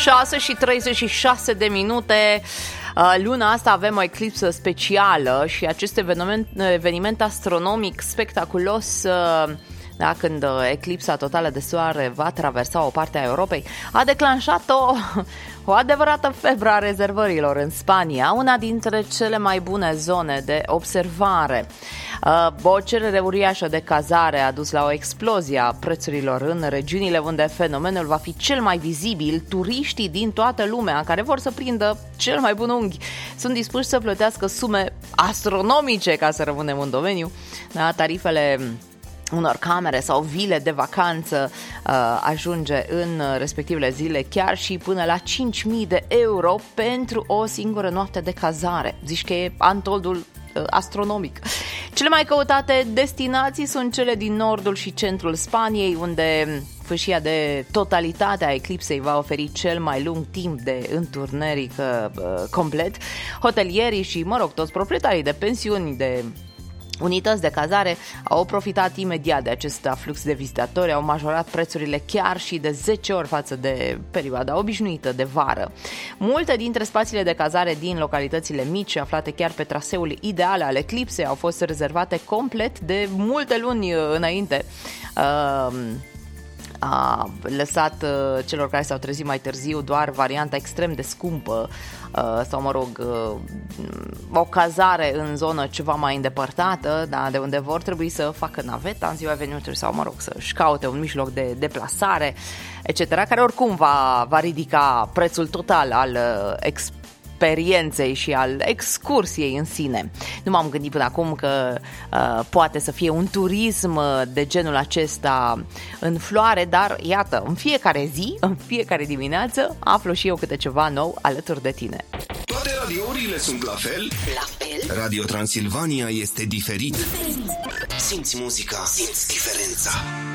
6:36. Luna asta avem o eclipsă specială și acest eveniment astronomic spectaculos, când eclipsa totală de soare va traversa o parte a Europei, a declanșat o adevărată febră a rezervărilor în Spania, una dintre cele mai bune zone de observare. O cerere uriașă de cazare a dus la o explozie a prețurilor în regiunile unde fenomenul va fi cel mai vizibil. Turiștii din toată lumea care vor să prindă cel mai bun unghi sunt dispuși să plătească sume astronomice ca să rămânem în domeniu. Tarifele unor camere sau vile de vacanță ajunge în respectivele zile chiar și până la 5.000 de euro pentru o singură noapte de cazare. Zici că e antoldul astronomic. Cele mai căutate destinații sunt cele din nordul și centrul Spaniei, unde fâșia de totalitate a eclipsei va oferi cel mai lung timp de întuneric complet. Hotelierii și, toți proprietarii de pensiuni, de unități de cazare au profitat imediat de acest aflux de vizitatori, au majorat prețurile chiar și de 10 ori față de perioada obișnuită de vară. Multe dintre spațiile de cazare din localitățile mici, aflate chiar pe traseul ideal al eclipsei, au fost rezervate complet de multe luni înainte. A lăsat celor care s-au trezit mai târziu doar varianta extrem de scumpă sau o cazare în zonă ceva mai îndepărtată, de unde vor trebui să facă naveta în ziua evenimentului sau să-și caute un mijloc de deplasare, etc., care oricum va ridica prețul total al experienței și al excursiei în sine. Nu m-am gândit până acum că poate să fie un turism de genul acesta în floare, dar iată, în fiecare zi, în fiecare dimineață aflu și eu câte ceva nou alături de tine. Toate radiourile sunt la fel? La fel? Radio Transilvania este diferit. Simți muzica, simți diferența.